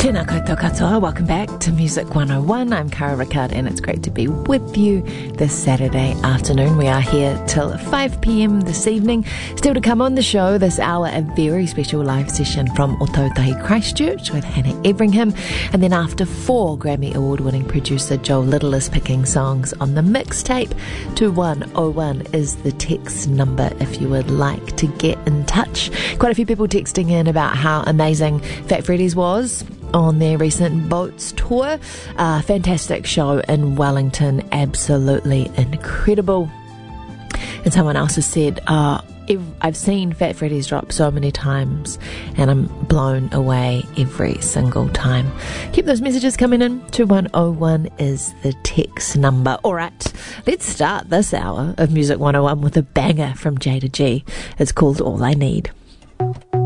Tēnā koutou katoa, welcome back to Music 101. I'm Cara Ricard and it's great to be with you this Saturday afternoon. We are here till 5 p.m. this evening. Still to come on the show this hour, a very special live session from Ōtautahi Christchurch with Hannah Everingham. And then after 4, Grammy Award-winning producer Joe Little is picking songs on the mixtape. 2101 is the text number if you would like to get in touch. Quite a few people texting in about how amazing Fat Freddy's was on their recent Boats tour. Fantastic show in Wellington, absolutely incredible. And someone else has said, I've seen Fat Freddy's drop so many times and I'm blown away every single time. Keep those messages coming in. 2101 is the text number. Alright, let's start this hour of Music 101 with a banger from Jada G. It's called All I Need.